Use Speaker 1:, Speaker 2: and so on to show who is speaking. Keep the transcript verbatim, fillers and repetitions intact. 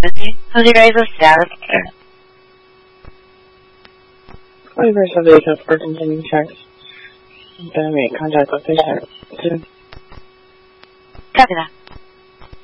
Speaker 1: busy. How's your guys' status there?
Speaker 2: twenty-first of the week for continuing checks. I'm gonna make contact with patient soon.
Speaker 1: Copy that.